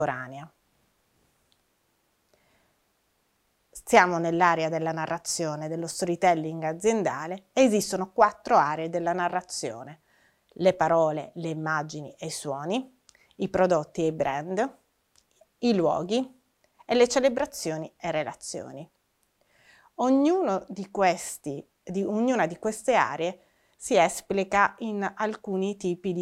contemporanea. Siamo nell'area della narrazione, dello storytelling aziendale e esistono 4 aree della narrazione: le parole, le immagini e i suoni, i prodotti e i brand, i luoghi e le celebrazioni e relazioni. Ognuna di queste aree si esplica in alcuni tipi di